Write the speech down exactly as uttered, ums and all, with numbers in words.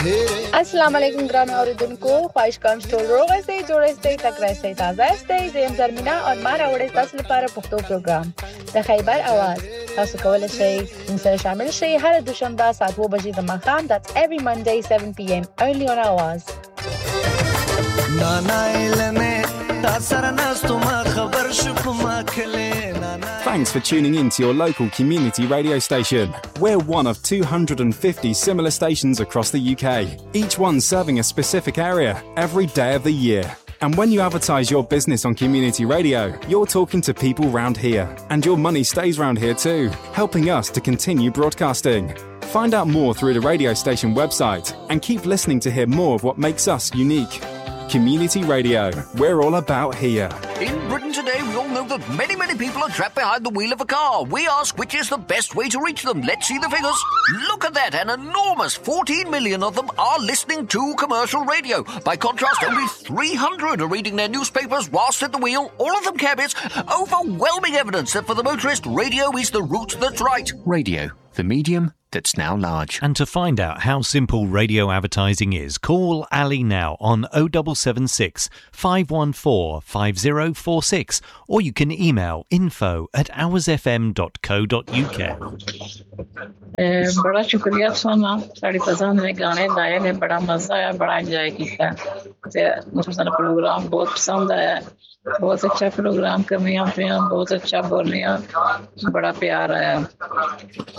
अस्सलाम वालेकुम ग्राम औरतुन को ख्वाहिश कम स्टोर रोग से जोड़े से तक रहे ताजा से जेम जर्मिना और मार आवड़े तस्ल पर पुख्तो प्रोग्राम द खैबर आवाज तासु कवल से इंसर शामिल से हर दुशंबा सात बजे दमाखान that's every Monday seven p m only on आवाज Thanks for tuning in to your local community radio station. We're one of two hundred fifty similar stations across the U K, each one serving a specific area every day of the year. And when you advertise your business on community radio, you're talking to people round here. And your money stays round here too, helping us to continue broadcasting. Find out more through the radio station website and keep listening to hear more of what makes us unique. Community Radio, we're all about here. In Britain today, we all know that many, many people are trapped behind the wheel of a car. We ask which is the best way to reach them. Let's see the figures. Look at that, an enormous fourteen million of them are listening to commercial radio. By contrast, only three hundred are reading their newspapers whilst at the wheel, all of them cabbies. Overwhelming evidence that for the motorist, radio is the route that's right. Radio, the medium that's now large. And to find out how simple radio advertising is, call Ali now on oh seven seven six, five one four, five oh four six or you can email info at hours f m dot co dot u k. बड़ा शुक्रिया सोना साड़ी पसंद में गाने गाए ने बड़ा मजा आया बड़ा एंजॉय किया ते मुझे सारा प्रोग्राम बहुत पसंद आया बहुत अच्छा प्रोग्राम कमियां पे बहुत अच्छा बोलियां बड़ा प्यार आया